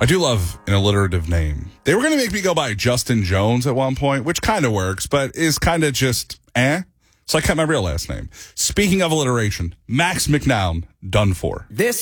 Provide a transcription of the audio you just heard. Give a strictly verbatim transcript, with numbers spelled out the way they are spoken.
I do love an alliterative name. They were going to make me go by Justin Jones at one point, which kind of works, but is kind of just eh. So I kept my real last name. Speaking of alliteration, Max McNown, done for. This